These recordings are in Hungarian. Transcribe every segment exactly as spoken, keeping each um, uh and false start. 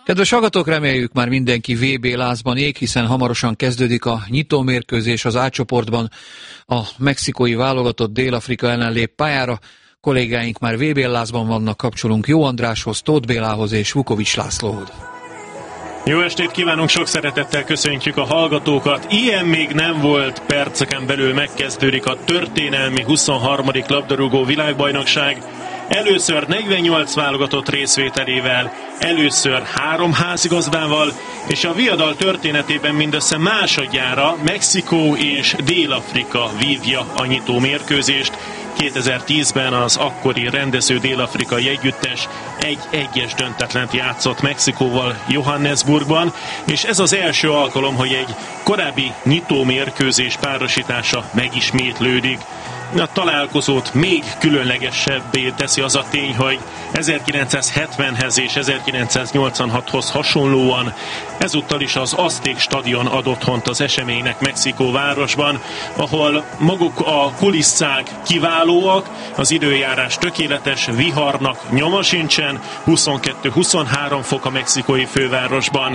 Kedves hallgatók, reméljük már mindenki vé bé lázban ég, hiszen hamarosan kezdődik a nyitómérkőzés az A csoportban. A mexikói válogatott Dél-Afrika ellen lép pályára. Kollégáink már vé bé lázban vannak, kapcsolunk Jó Andráshoz, Tóth Bélához és Vukovics Lászlóhoz. Jó estét kívánunk, sok szeretettel köszöntjük a hallgatókat. Ilyen még nem volt, perceken belül megkezdődik a történelmi huszonharmadik labdarúgó világbajnokság. Először negyvennyolc válogatott részvételével, először három házigazdával, és a viadal történetében mindössze másodjára Mexikó és Dél-Afrika vívja a nyitó mérkőzést. kétezer-tízben az akkori rendező dél-afrikai együttes egy egyes döntetlent játszott Mexikóval Johannesburgban, és ez az első alkalom, hogy egy korábbi nyitó mérkőzés párosítása megismétlődik. A találkozót még különlegesebbé teszi az a tény, hogy ezerkilencszázhetvenhez és ezerkilencszáznyolcvanhathoz hasonlóan ezúttal is az Azték stadion adott hont az eseménynek Mexikó városban, ahol maguk a kulisszák kiválóak, az időjárás tökéletes, viharnak nyoma sincsen, huszonkettő-huszonhárom fok a mexikói fővárosban.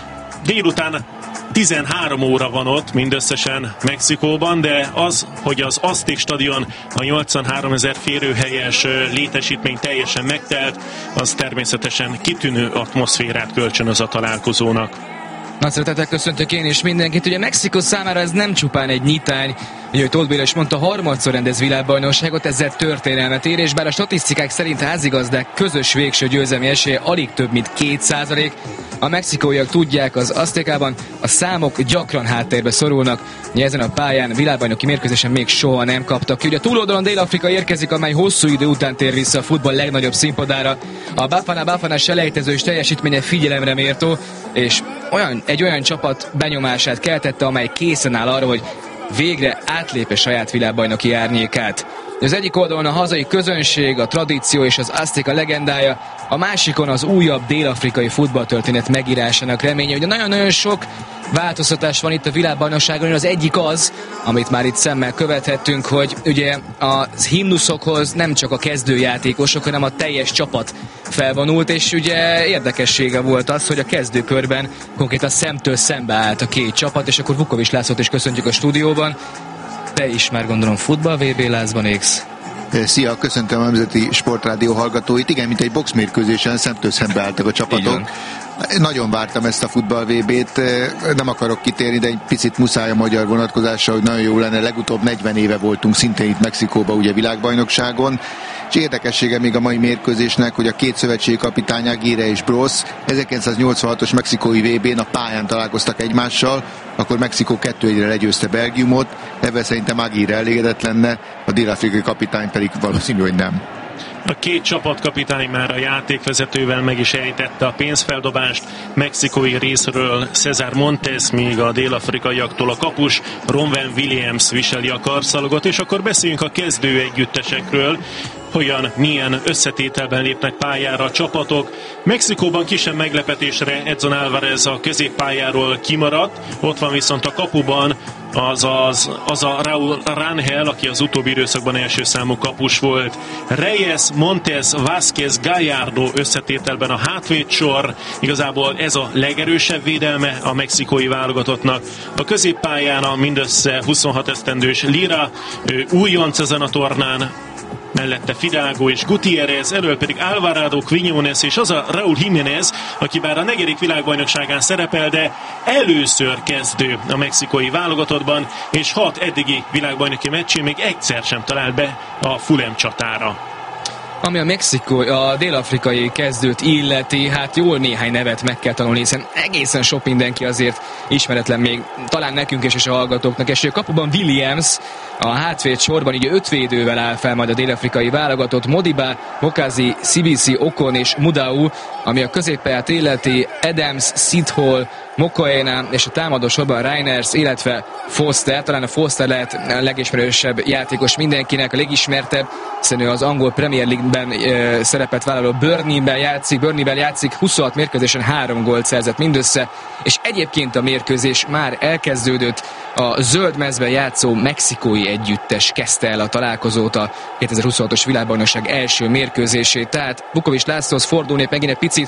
Délután tizenhárom óra van ott mindösszesen Mexikóban, de az, hogy az Azték stadion a nyolcvanháromezer férőhelyes létesítmény teljesen megtelt, az természetesen kitűnő atmoszférát kölcsönöz a találkozónak. Nagy szeretettel köszöntök én is mindenkit. Ugye Mexikó számára ez nem csupán egy nyitány, ugye, hogy Tóth Béla is mondta, harmadszor rendez világbajnokságot, ezzel történelmet ér, és bár a statisztikák szerint házigazdák közös végső győzelmi esélye alig több mint két százalék, a mexikóiak tudják, az Aztékában a számok gyakran háttérbe szorulnak, ezen a pályán világbajnoki mérkőzésen még soha nem kaptak. Ugye a túloldalon Dél-Afrika érkezik, amely hosszú idő után tér vissza a futball legnagyobb színpadára. A Bafana Bafana selejtezős teljesítménye figyelemre méltó, és olyan, egy olyan csapat benyomását keltette, amely készen áll arra, hogy végre átlépe saját világbajnoki árnyékát. Az egyik oldalon a hazai közönség, a tradíció és az Aztéka legendája, a másikon az újabb dél-afrikai futballtörténet megírásának reménye. Ugye nagyon-nagyon sok változtatás van itt a világbajnokságon, az egyik az, amit már itt szemmel követhettünk, hogy ugye a himnuszokhoz nem csak a kezdőjátékosok, hanem a teljes csapat felvonult, és ugye érdekessége volt az, hogy a kezdőkörben konkrétan szemtől szembe állt a két csapat, és akkor Vukovics Lászlót is köszöntjük a stúdióban. Te is már gondolom futball vé bé lázban égsz. Szia, köszöntöm a Nemzeti Sportrádió hallgatóit. Igen, mint egy boxmérkőzésen szemtől szembe álltak a csapatok. Nagyon vártam ezt a futball vé bét, nem akarok kitérni, de egy picit muszáj a magyar vonatkozása, hogy nagyon jó lenne. Legutóbb negyven éve voltunk szintén itt Mexikóban, ugye világbajnokságon. És érdekessége még a mai mérkőzésnek, hogy a két szövetségkapitány, Aguirre és Brosz ezerkilencszáznyolcvanhatos mexikói vé bén a pályán találkoztak egymással, akkor Mexikó kettő egyre legyőzte Belgiumot, ebben szerintem Aguirre elégedett lenne, a dél-afrikai kapitány pedig valószínű, hogy nem. A két csapatkapitány már a játékvezetővel meg is ejtette a pénzfeldobást. Mexikói részről César Montes, míg a dél-afrikaiaktól a kapus Ronwen Williams viseli a karszalagot, és akkor beszéljünk a kezdő együttesekről, hogyan, milyen összetételben lépnek pályára a csapatok. Mexikóban kisebb meglepetésre Edson Álvarez a középpályáról kimaradt, ott van viszont a kapuban az, az, az a Raúl Rangel, aki az utóbbi időszakban első számú kapus volt. Reyes, Montes, Vázquez, Gallardo összetételben a hátvédsor, igazából ez a legerősebb védelme a mexikói válogatottnak. A középpályán a mindössze huszonhat esztendős Lira, ő újonc ezen a tornán, mellette Fidalgo és Gutiérrez, elől pedig Alvarado, Quiñones és az a Raúl Jiménez, aki bár a negyedik világbajnokságán szerepel, de először kezdő a mexikói válogatottban, és hat eddigi világbajnoki meccsén még egyszer sem talált be a Fulham csatára. Ami a Mexikó, a dél-afrikai kezdőt illeti, hát jól néhány nevet meg kell tanulni, hiszen egészen sok mindenki azért ismeretlen még, talán nekünk is és a hallgatóknak. És a kapuban Williams, a hátvéd sorban így öt védővel áll fel majd a dél-afrikai válogatott, Modiba, Mokazi, Sibisi, Okon és Mudau, ami a középpályát illeti, Adams, Sidhol, Mokoena és a támadó sorban Reiners, illetve Foster. Talán a Foster lehet a legismerősebb játékos mindenkinek, a legismertebb, hiszen ő az angol Premier League-ben e, szerepet vállaló Burnley-ben játszik, Burnley-ben játszik, huszonhat mérkőzésen három gólt szerzett mindössze, és egyébként a mérkőzés már elkezdődött, a zöld mezben játszó mexikói együttes kezdte el a találkozót, a kétezer-huszonhatos világbajnokság első mérkőzését, tehát Vukovics Lászlóhoz fordulnék megint egy picit.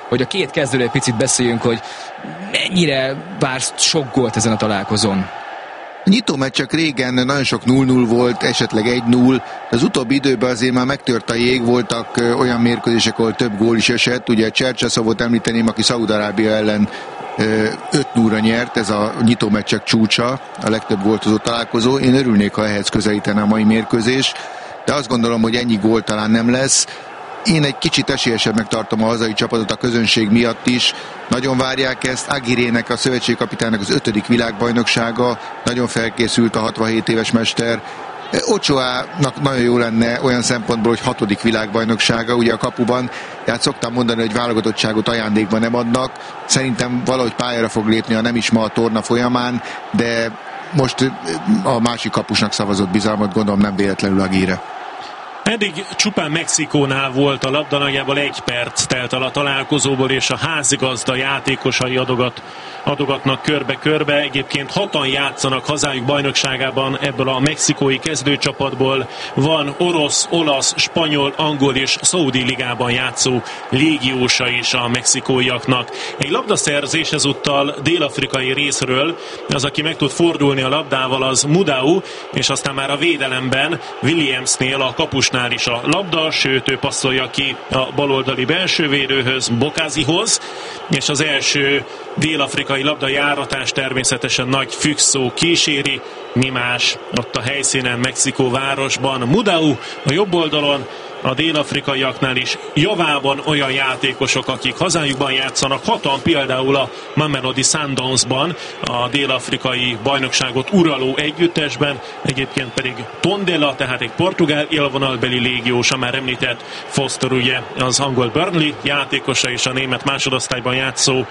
hogy a két kezdőről egy picit beszéljünk, hogy mennyire vár sok gólt ezen a találkozón. A nyitó meccsek régen nagyon sok null null volt, esetleg egy null. Az utóbbi időben azért már megtört a jég, voltak olyan mérkőzések, ahol több gól is esett. Ugye Csercseszovot említeném, aki Szaúd-Arábia ellen öt nullra nyert, ez a nyitó meccsek csúcsa, a legtöbb góltozó találkozó. Én örülnék, ha ehhez közelítene a mai mérkőzés, de azt gondolom, hogy ennyi gól talán nem lesz. Én egy kicsit esélyesebbnek tartom a hazai csapatot a közönség miatt is. Nagyon várják ezt. Aguirének, a szövetségkapitánynak az ötödik világbajnoksága. Nagyon felkészült a hatvanhét éves mester. Ochoának nagyon jó lenne olyan szempontból, hogy hatodik világbajnoksága ugye a kapuban. Tehát szoktam mondani, hogy válogatottságot ajándékban nem adnak. Szerintem valahogy pályára fog lépni, ha nem is ma a torna folyamán, de most a másik kapusnak szavazott bizalmat, gondolom nem véletlenül Aguirre. Eddig csupán Mexikónál volt a labda, nagyjából egy perc telt el a találkozóból, és a házigazda játékosai adogat, adogatnak körbe-körbe. Egyébként hatan játszanak hazájuk bajnokságában ebből a mexikói kezdőcsapatból. Van orosz, olasz, spanyol, angol és szaudi ligában játszó légiósa is a mexikóiaknak. Egy labdaszerzés ezúttal dél-afrikai részről, az, aki meg tud fordulni a labdával, az Mudau, és aztán már a védelemben Williamsnél, a kapusnál is a labda, sőt ő passzolja ki a baloldali belsővédőhöz, Bokázihoz, és az első dél-afrikai labdajáratás természetesen nagy függszó kíséri, mi más ott a helyszínen, Mexikó városban. Mudau a jobb oldalon, a dél-afrikaiaknál is javában olyan játékosok, akik hazájukban játszanak, hatan például a Mamelodi Sundownsban, a dél-afrikai bajnokságot uraló együttesben, egyébként pedig Tondela, tehát egy portugál élvonalbeli légiós, a már említett Foster, ugye az angol Burnley játékosa, és a német másodosztályban játszó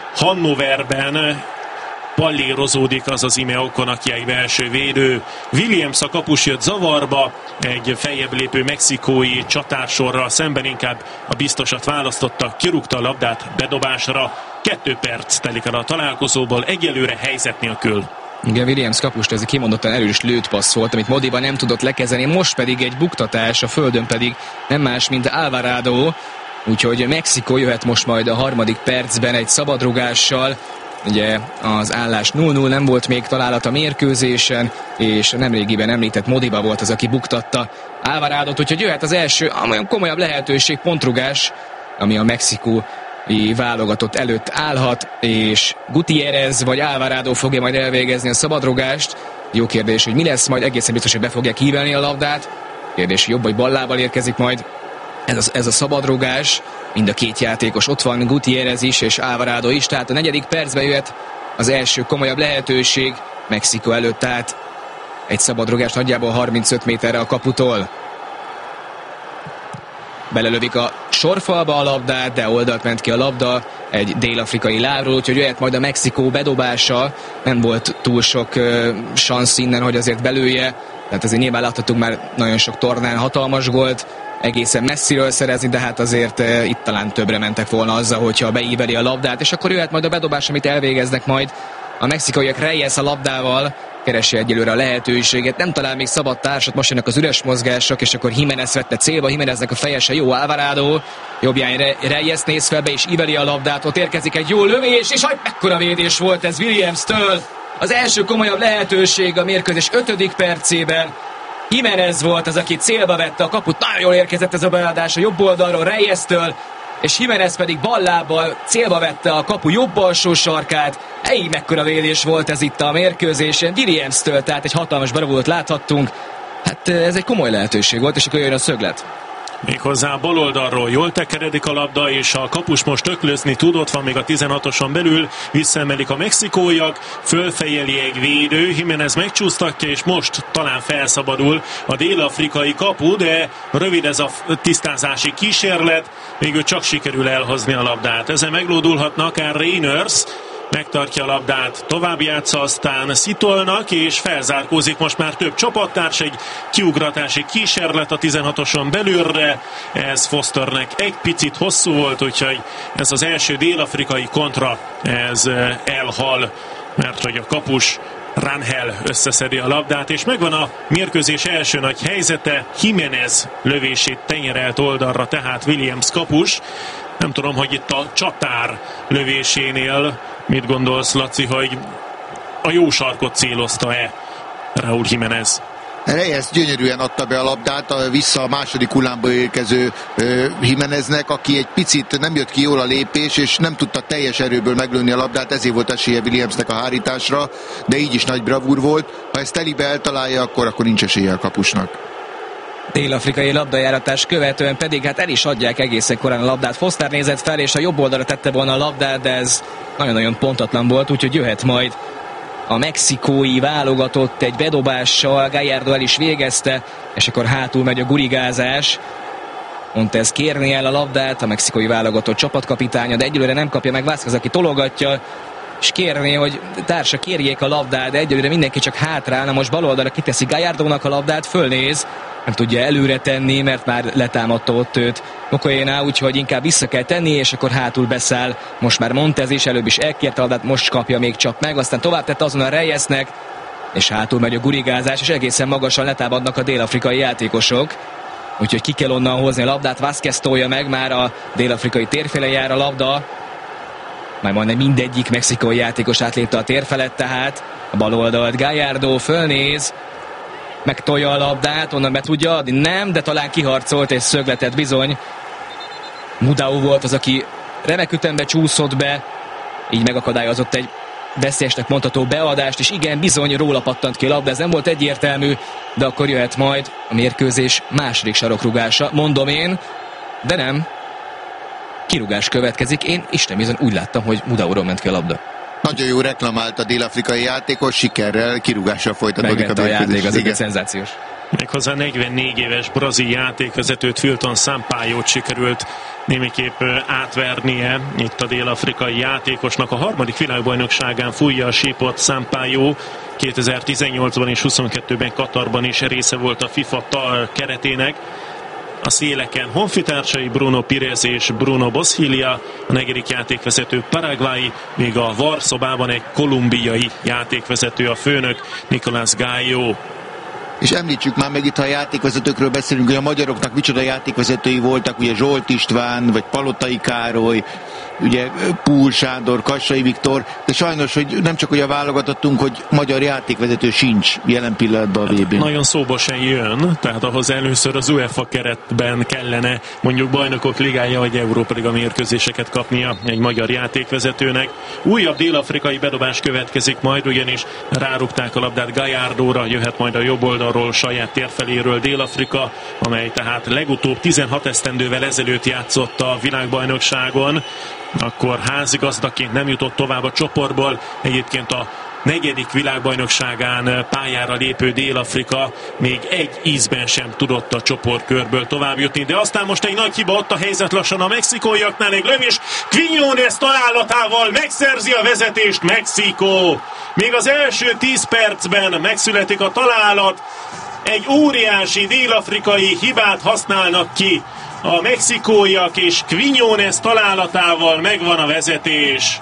Hannoverben pallérozódik az az Ime Ocon, aki egy belső védő. Williams a kapus jött zavarba, egy feljebb lépő mexikói csatársorral szemben inkább a biztosat választotta, kirúgta a labdát bedobásra. Kettő perc telik el a találkozóból, egyelőre helyzet nélkül. Igen, Williams kapust, ez egy kimondottan erős lőtt passz volt, amit Modiba nem tudott lekezelni, most pedig egy buktatás, a földön pedig nem más, mint Alvarado, úgyhogy Mexikó jöhet most majd a harmadik percben egy szabadrugással. Ugye az állás null null, nem volt még találat a mérkőzésen, és nemrégiben említett Modiba volt az, aki buktatta Alvaradót, úgyhogy jöhet az első olyan komolyabb lehetőség, pontrugás, ami a mexikói válogatott előtt állhat, és Gutiérrez vagy Alvarado fogja majd elvégezni a szabadrugást. Jó kérdés, hogy mi lesz, majd egészen biztos, hogy be fogják hívelni a labdát. Kérdés, jobb vagy ballábbal érkezik majd ez a, ez a szabadrugás. Mind a két játékos ott van, Gutiérrez is és Alvarado is, tehát a negyedik percben jöhet az első komolyabb lehetőség Mexikó előtt, tehát egy szabadrugás nagyjából harmincöt méterre a kaputól. Belelövik a sorfalba a labdát, de oldalt ment ki a labda egy dél-afrikai lábról, úgyhogy jöhet majd a Mexikó bedobása. Nem volt túl sok uh, szansz innen, hogy azért belője, tehát azért nyilván láthatunk már nagyon sok tornán hatalmas gólt, egészen messziről szerezni, de hát azért uh, itt talán többre mentek volna azzal, hogyha beíveli a labdát, és akkor jöhet majd a bedobás, amit elvégeznek majd a mexikaiak. Reyes a labdával keresi egyelőre a lehetőséget, nem talál még szabad társat, most jönnek az üres mozgások, és akkor Jiménez vette célba, Jiméneznek a feje se jó, Alvarado jobbján Reyes néz fel be, és íveli a labdát, ott érkezik egy jó lövés, és hogy mekkora védés volt ez Williams-től. Az első komolyabb lehetőség a mérkőzés ötödik percében. Jiménez volt az, aki célba vette a kaput, nagyon jól érkezett ez a beadás a jobb oldalról Reyes-től, és Jiménez pedig ballábbal célba vette a kapu jobb alsó sarkát. Ej, mekkora védés volt ez itt a mérkőzésen Williams-től, tehát egy hatalmas bravúrt láthattunk. Hát ez egy komoly lehetőség volt, és akkor jön a szöglet. Méghozzá a bal oldalról jól tekeredik a labda, és a kapus most öklözni tud, ott van még a tizenhatoson belül, visszaemelik a mexikóiak, fölfejeli egy védő, Jiménez megcsúsztatja, és most talán felszabadul a dél-afrikai kapu, de rövid ez a tisztázási kísérlet, végül csak sikerül elhozni a labdát. Ezen meglódulhatna akár Reyners, megtartja a labdát, tovább játsza, aztán szitolnak, és felzárkózik most már több csapattárs, egy kiugratási kísérlet a tizenhatoson belülre, ez Fosternek egy picit hosszú volt, úgyhogy ez az első dél-afrikai kontra, ez elhal, mert hogy a kapus Rangel összeszedi a labdát, és megvan a mérkőzés első nagy helyzete, Jiménez lövését tenyerelt oldalra, tehát Williams kapus, Nem tudom, hogy itt a csatár lövésénél mit gondolsz, Laci, hogy a jó sarkot célozta-e Raúl Jiménez? Reyes gyönyörűen adta be a labdát vissza a második hullámba érkező uh, Jiméneznek, aki egy picit nem jött ki jól a lépés, és nem tudta teljes erőből meglőni a labdát, ezért volt esélye Williamsnek a hárításra, de így is nagy bravúr volt. Ha ezt telibe eltalálja, akkor, akkor nincs esélye a kapusnak. Dél-afrikai labdajáratás követően pedig hát el is adják egészen korán a labdát. Foster nézett fel, és a jobb oldalra tette volna a labdát, de ez nagyon-nagyon pontatlan volt, úgyhogy jöhet majd a mexikói válogatott egy bedobással. Gallardo el is végezte, és akkor hátul megy a gurigázás. Montez kérni el a labdát, a mexikói válogatott csapatkapitánya, de egyelőre nem kapja meg Vázquez, aki tologatja, és kérné, hogy társa kérjék a labdát, de egyelőre mindenki csak hátrál. Na most bal oldalra kiteszi Gallardónak a labdát, fölnéz, nem tudja előre tenni, mert már letámadta ott őt Mokoena, úgyhogy inkább vissza kell tenni, és akkor hátul beszáll most már Montez is, előbb is elkérte a labdát, most kapja még csak meg, aztán tovább tette azon a Reyesnek, és hátul megy a gurigázás, és egészen magasan letámadnak a dél-afrikai játékosok. Úgyhogy ki kell onnan hozni a labdát, Vázquez tolja meg, már a dél-afrikai térfélen jár a labda, már majdnem mindegyik mexikói játékos átlépte a tér felett, tehát a bal oldalt Gallardo fölnéz, megtolja a labdát, onnan be tudja adni, nem, de talán kiharcolt és szögletet bizony. Mudau volt az, aki remek ütembe csúszott be, így megakadályozott egy veszélyesnek mondható beadást, és igen, bizony róla pattant ki a labda, ez nem volt egyértelmű, de akkor jöhet majd a mérkőzés második sarokrugása, mondom én, de nem. Kirúgás következik, én Isten bizony úgy láttam, hogy Mudauról ment ki a labda. Nagyon jó reklamált a dél-afrikai játékos, sikerrel, kirúgással folytatódik a játék, az egy szenzációs. Méghozzá negyvennégy éves brazil játékvezetőt, Filton Sampályót sikerült némiképp átvernie itt a dél-afrikai játékosnak. A harmadik világbajnokságán fújja a sípot Sampályó, kétezer-tizennyolcban és huszonkettőben Katarban is része volt a FIFA keretének. A széleken honfitársai Bruno Pires és Bruno Boshilia, a negyedik játékvezető Paraguay, még a Varszobában egy kolumbiai játékvezető, a főnök Nicolás Gallo. És említsük már meg itt, ha a játékvezetőkről beszélünk, hogy a magyaroknak micsoda játékvezetői voltak, ugye Zsolt István, vagy Palotai Károly, ugye Púl Sándor, Kassai Viktor, de sajnos, hogy nem csak hogy a válogatottunk, hogy magyar játékvezető sincs jelen pillanatban a vé bén. Nagyon szóba sem jön, tehát ahhoz először az UEFA keretben kellene mondjuk Bajnokok Ligája vagy Európa Liga mérkőzéseket kapnia egy magyar játékvezetőnek. Újabb dél-afrikai bedobás következik majd, ugyanis rárugták a labdát Gallardóra, jöhet majd a jobb oldalról, saját térfeléről Dél-Afrika, amely tehát legutóbb tizenhat esztendővel ezelőtt játszott a világbajnokságon. Akkor házigazdaként nem jutott tovább a csoportból. Egyébként a negyedik világbajnokságán pályára lépő Dél-Afrika még egy ízben sem tudott a csoportkörből tovább jutni, de aztán most egy nagy hiba, ott a helyzet lassan a mexikóiaknál, egy lövés, Quiñones találatával megszerzi a vezetést Mexikó. Még az első tíz percben megszületik a találat, egy óriási dél-afrikai hibát használnak ki a mexikóiak, és Quiñones találatával megvan a vezetés.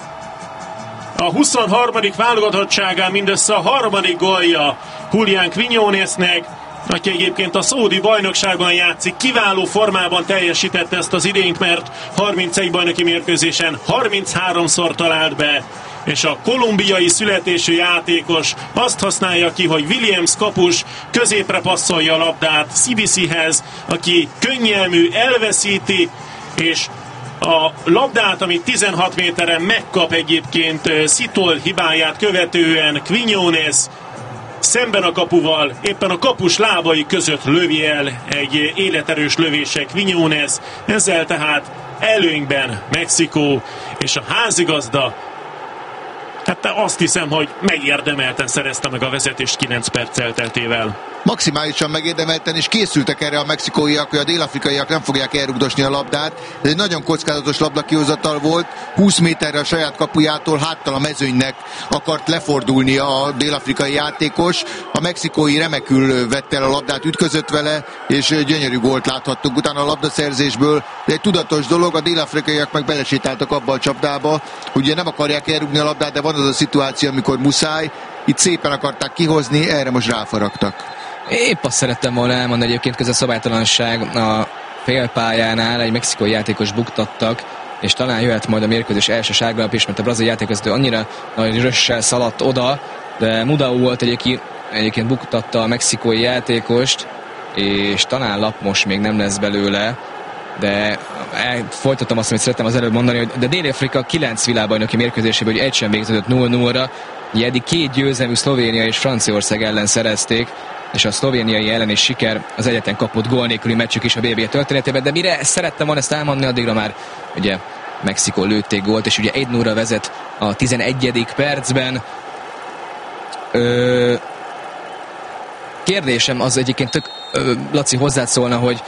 A huszonharmadik válogatottságán mindössze a harmadik gólja Julián Quiñonesnek, aki egyébként a szaudi bajnokságban játszik, kiváló formában teljesítette ezt az idényt, mert harmincegy bajnoki mérkőzésen harmincháromszor talált be, és a kolumbiai születésű játékos azt használja ki, hogy Williams kapus középre passzolja a labdát Szibiszihez, aki könnyelmű, elveszíti, és a labdát, amit tizenhat méteren megkap egyébként Szitol hibáját követően, Quiñones szemben a kapuval, éppen a kapus lábai között lövi el egy életerős lövések Quiñones, ezzel tehát előnyben Mexikó, és a házigazda, hát azt hiszem, hogy megérdemelten szerezte meg a vezetést kilenc perc elteltével. Maximálisan megérdemelten, és készültek erre a mexikóiak, hogy a dél-afrikaiak nem fogják elrugdosni a labdát. Ez egy nagyon kockázatos labdakihozatal volt. húsz méterre a saját kapujától háttal a mezőnynek akart lefordulni a dél-afrikai játékos. A mexikói remekül vette el a labdát, ütközött vele, és gyönyörű gólt láthattunk utána a labdaszerzésből. De egy tudatos dolog, a dél-afrikaiak meg belesétáltak abba a csapdába, hogy ugye nem akarják elrugni a labdát, de van az a szituáció, amikor muszáj. Itt szépen akarták kihozni, erre most ráfaragtak. Épp azt szerettem volna elmondani, egyébként közben szabálytalanság a félpályánál, egy mexikói játékos buktattak, és talán jöhet majd a mérkőzés első sárgalap is, mert a brazil játékvezető annyira nagy rössel szaladt oda, de Mudau volt egyébként, egyébként buktatta a mexikói játékost, és talán lap most még nem lesz belőle, de folytatom azt, amit szerettem az előbb mondani, hogy de Dél-Afrika kilenc világbajnoki mérkőzésében, hogy egy sem végződött nulla nulla-ra, ugye eddig két győzelmű Szlovénia és Franciaország ellen szerezték, és a szlovéniai elleni siker az egyetlen kapott gól nélküli meccsük is a bé bé történetében, de mire szerettem volna ezt elmondani, addigra már ugye Mexikó lőtték gólt, és ugye egy nulla vezet a tizenegyedik percben. Ö... Kérdésem az egyébként tök, ö, Laci hozzád szólna, hogy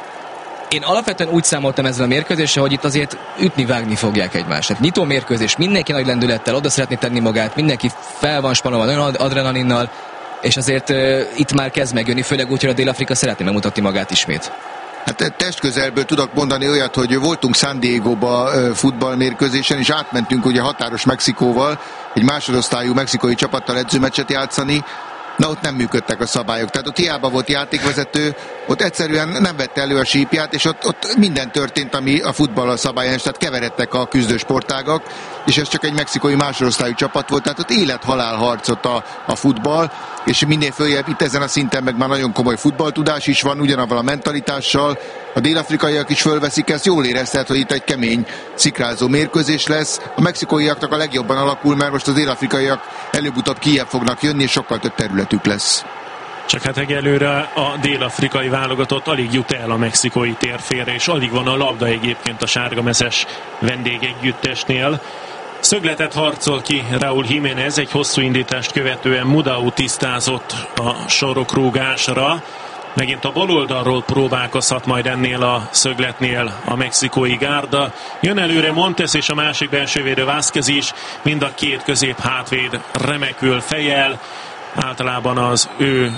én alapvetően úgy számoltam ezzel a mérkőzéssel, hogy itt azért ütni-vágni fogják egymást. Tehát nyitó mérkőzés, mindenki nagy lendülettel oda szeretné tenni magát, mindenki fel van spanolva nagyon adrenalinnal, és azért uh, itt már kezd megjönni, főleg úgy, hogy a Dél-Afrika szeretné megmutatni magát ismét. Hát testközelből tudok mondani olyat, hogy voltunk San Diego-ba futballmérkőzésen, és átmentünk ugye határos Mexikóval, egy másodosztályú mexikói csapattal edzőmeccset játszani. Na, ott nem működtek a szabályok. Tehát ott hiába volt játékvezető, ott egyszerűen nem vette elő a sípját, és ott, ott minden történt, ami a futballal szabályos, tehát keveredtek a küzdő sportágak, és ez csak egy mexikói másodosztályú csapat volt, tehát ott élet-halál harcot a, a futball, és minél följebb itt ezen a szinten meg már nagyon komoly futballtudás is van, ugyanavval a mentalitással, a dél-afrikaiak is fölveszik ezt, jól érezted, hogy itt egy kemény, szikrázó mérkőzés lesz. A mexikóiaknak a legjobban alakul, mert most a dél-afrikaiak előbb-utóbb kijebb fognak jönni, és sokkal több területük lesz. Csak hát egyelőre a dél-afrikai válogatott alig jut el a mexikói térfélre, és alig van a labda egyébként a sárgamezes vendégegyüttesnél. Szögletet harcol ki Raúl Jiménez, egy hosszú indítást követően Mudau tisztázott a sorokrúgásra. Megint a baloldalról próbálkozhat majd ennél a szögletnél a mexikói gárda. Jön előre Montes és a másik belsővédő Vázquez is, mind a két közép hátvéd remekül fejel. Általában az ő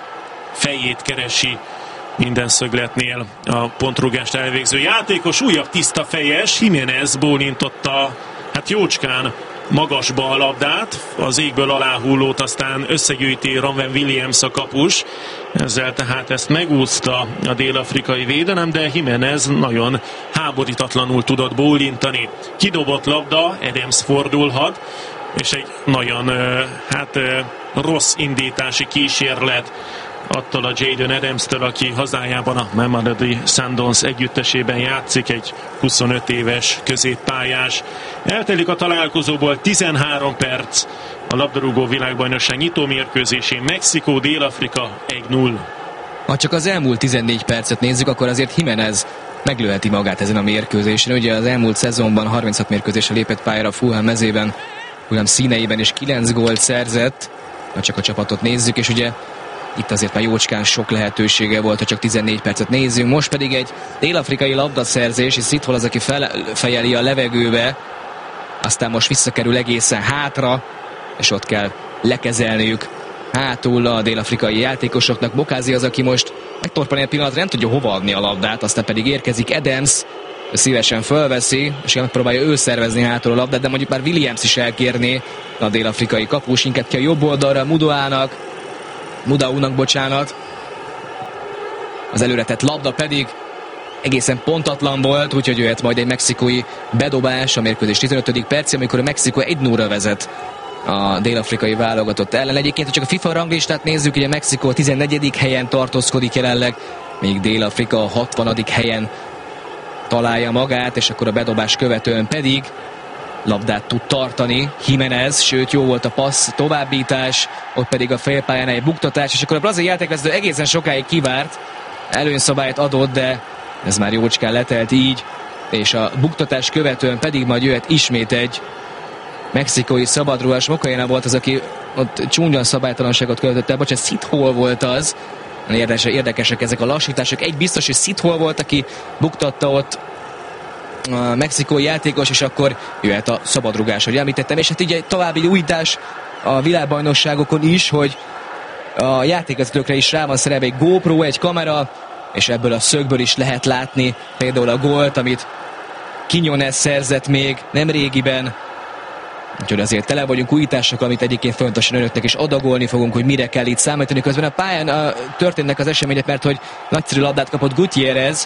fejét keresi minden szögletnél a pontrúgást elvégző játékos. Újabb tiszta fejes, Jiménez bólintotta hát jócskán magasba a labdát, az égből aláhullót aztán összegyűjti Ronwen Williams a kapus, ezzel tehát ezt megúszta a dél-afrikai védelem, de Jiménez nagyon háborítatlanul tudott bólintani. Kidobott labda, Adams fordulhat, és egy nagyon hát rossz indítási kísérlet attól a Jayden Adams-től, aki hazájában a Mamelodi Sundowns együttesében játszik, egy huszonöt éves középpályás. Eltelik a találkozóból tizenhárom perc, a labdarúgó világbajnokság nyitó mérkőzésén Mexikó, Dél-Afrika egy nulla. Ha csak az elmúlt tizennégy percet nézzük, akkor azért Jiménez meglőheti magát ezen a mérkőzésen. Ugye az elmúlt szezonban harminchat mérkőzésre lépett pályára a Fulham mezében, Fulham színeiben, és kilenc gólt szerzett, ha csak a csapatot nézzük, és ugye itt azért már jócskán sok lehetősége volt, ha csak tizennégy percet nézzünk. Most pedig egy dél-afrikai labdaszerzés, és Szithol az, aki felfejeli a levegőbe, aztán most visszakerül egészen hátra, és ott kell lekezelniük hátul a dél-afrikai játékosoknak. Bokázi az, aki most megtorpan egy pillanatra, nem tudja hova adni a labdát, aztán pedig érkezik Adams, szívesen fölveszi, és megpróbálja ő szervezni hátul a labdát, de mondjuk már Williams is elkérné a dél-afrikai kapus, inkább ki a jobb oldalra Mudoának, Mudaunak, bocsánat. Az előretett labda pedig egészen pontatlan volt, úgyhogy jöhet majd egy mexikói bedobás a mérkőzés tizenötödik perc, amikor a Mexikó egy nulla vezet a dél-afrikai válogatott ellen. Egyébként, csak a FIFA ranglistát nézzük, ugye Mexikó tizennegyedik helyen tartózkodik jelenleg, még Dél-Afrika a hatvanadik helyen találja magát, és akkor a bedobás követően pedig labdát tud tartani Jiménez, sőt jó volt a passz, továbbítás, ott pedig a félpályán egy buktatás, és akkor a brazil játékvezető egészen sokáig kivárt, előnyszabályt adott, de ez már jócskán letelt így, és a buktatás követően pedig majd jöhet ismét egy mexikói szabadrúgás. Mokaina volt az, aki ott csúnya szabálytalanságot követett el, bocsánat, Szithol volt az, érdekesek, érdekesek ezek a lassítások. Egy biztos, hogy Szithol volt, aki buktatta ott a mexikói játékos, és akkor jöhet a szabadrugás, hogy említettem, és hát így egy további újítás a világbajnokságokon is, hogy a játékvezetőkre is rá van szerelve egy GoPro, egy kamera, és ebből a szögből is lehet látni például a gólt, amit Quiñones szerzett még nem régiben. Úgyhogy azért tele vagyunk újításokkal, amit egyébként fontosan önöknek is adagolni fogunk, hogy mire kell itt számítani. Közben a pályán a, történnek az események, mert hogy nagyszerű labdát kapott Gutierrez,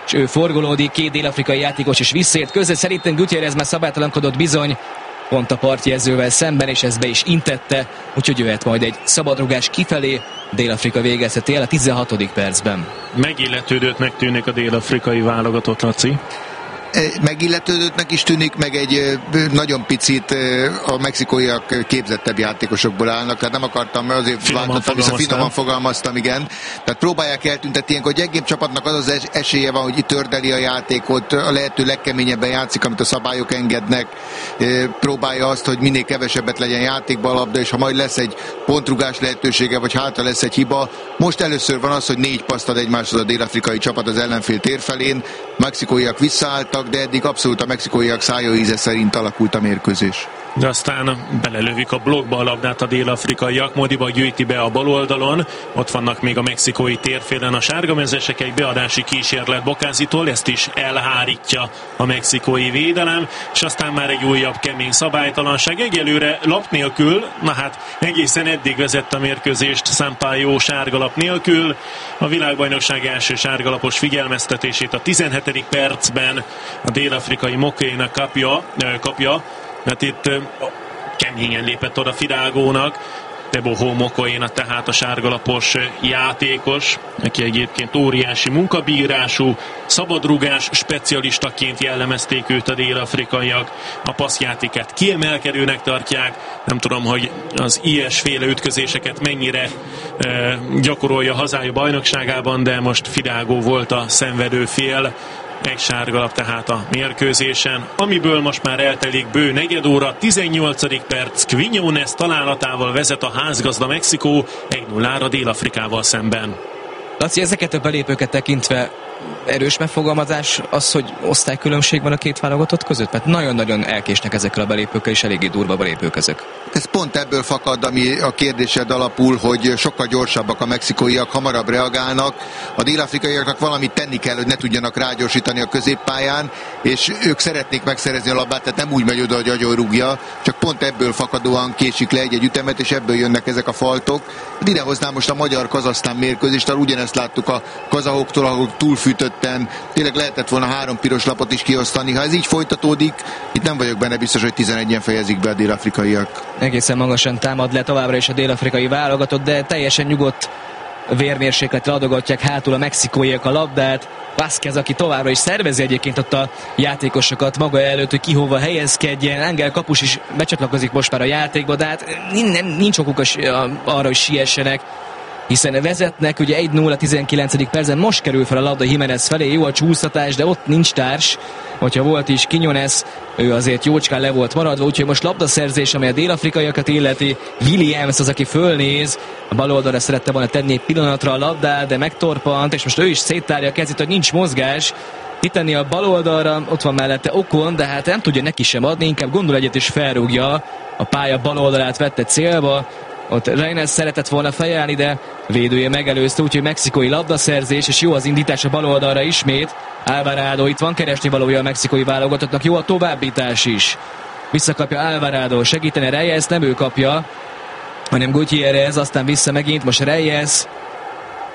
és ő forgolódik, két dél-afrikai játékos is visszaért közre, szerintem Gutierrez már szabálytalankodott bizony, pont a partjelzővel szemben, és ez be is intette, úgyhogy jöhet majd egy szabadrugás kifelé, Dél-Afrika végezheti el a tizenhatodik percben. Megilletődőtnek tűnik a dél-afrikai válogatott, Laci. Megilletődőtnek is tűnik, meg egy nagyon picit a mexikóiak képzettebb játékosokból állnak, tehát nem akartam, azért finoman váltottam, finoman fogalmaztam, igen. Tehát próbálják eltüntetni, ilyenkor gyengébb csapatnak az az esélye van, hogy itt tördeli a játékot, a lehető legkeményebben játszik, amit a szabályok engednek, próbálja azt, hogy minél kevesebbet legyen játékban a labda, és ha majd lesz egy pontrugás lehetősége, vagy hátra lesz egy hiba. Most először van az, hogy négy paszt ad egymáshoz a dél-afrikai csapat az ellenfél térfelén, mexikóiak visszaálltak, de eddig abszolút a mexikóiak szájóíze szerint alakult a mérkőzés. De aztán belelövik a blokkba a labdát a dél-afrikaiak, Modiba gyűjti be a bal oldalon, ott vannak még a mexikói térfélen a sárgamezesek, egy beadási kísérlet Bokázitól, ezt is elhárítja a mexikói védelem, és aztán már egy újabb kemény szabálytalanság, egyelőre lap nélkül, na hát egészen eddig vezette a mérkőzést Sampaio sárgalap nélkül, a világbajnokság első sárgalapos figyelmeztetését a tizenhetedik percben a dél-afrikai Mokéna kapja, kapja mert itt keményen lépett oda Fidalgónak, Teboho Mokoena, tehát a sárgalapos játékos, neki egyébként óriási munkabírású, szabadrugás specialistaként jellemezték őt a dél-afrikaiak, a passzjátékát kiemelkedőnek tartják, nem tudom, hogy az ilyesféle ütközéseket mennyire e, gyakorolja hazája bajnokságában, de most Fidalgó volt a szenvedő fél, egy sárgalap tehát a mérkőzésen, amiből most már eltelik bő negyed óra, tizennyolcadik perc, Quiñones találatával vezet a házgazda Mexikó egy nullára Dél-Afrikával szemben. Laci, ezeket a belépőket tekintve erős megfogalmazás az, hogy osztálykülönbség van a két válogatott között? Mert nagyon-nagyon elkésnek ezekkel a belépőkkel, és eléggé durva belépők ezek. Ez pont ebből fakad, ami a kérdésed alapul, hogy sokkal gyorsabbak a mexikóiak, hamarabb reagálnak. A dél-afrikaiaknak valamit tenni kell, hogy ne tudjanak rágyorsítani a középpályán, és ők szeretnék megszerezni a labdát, tehát nem úgy megy oda, hogy agyorúgja, csak pont ebből fakadóan késik le egy-egy ütemet, és ebből jönnek ezek a faltok. Idehoznám most a magyar-kazasztán mérkőzést, ahol ugyanezt láttuk a kazahoktól, ahol túlfűtötten, tényleg lehetett volna három piros lapot is kiosztani. Ha ez így folytatódik, itt nem vagyok benne biztos, hogy tizenegyen fejezik be a dél-afrikaiak. Egészen magasan támad le továbbra is a dél-afrikai válogatott, de teljesen nyugodt vérmérsékletre adogatják hátul a mexikóiak a labdát. Vázquez, aki továbbra is szervezi egyébként ott a játékosokat maga előtt, hogy ki hova helyezkedjen. Angel kapus is becsatlakozik most már a játékba, de hát nincs okuk arra, hogy siessenek, hiszen vezetnek, ugye egy nulla tizenkilencedik percben, most kerül fel a labda Jiménez felé, jó a csúsztatás, de ott nincs társ, hogyha volt is Quiñones, ő azért jócskán le volt maradva, úgyhogy most labdaszerzés, amely a dél-afrikaiakat illeti, Williams az, aki fölnéz, a bal oldalra szerette volna tenni egy pillanatra a labdát, de megtorpant, és most ő is széttárja a kezét, hogy nincs mozgás, kitenni a bal oldalra, ott van mellette Okon, de hát nem tudja neki sem adni, inkább gondol egyet és felrúgja, a pálya bal oldalát vette célba, ott Reynolds szeretett volna fejelni, de védője megelőzte, úgyhogy mexikói labdaszerzés, és jó az indítás a bal oldalra ismét. Alvarado, itt van keresni valója a mexikói válogatottnak, jó a továbbítás is. Visszakapja Alvarado, segítene Reyes, nem ő kapja, hanem Gutierrez, aztán vissza megint, most Reyes,